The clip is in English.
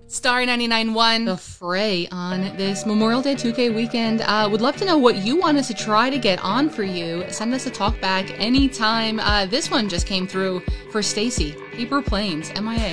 Star 99.1. The Fray on this Memorial Day 2K weekend. Would love to know what you want us to try to get on for you. Send us a talk back anytime. This one just came through for Stacy. Paper Planes, MIA.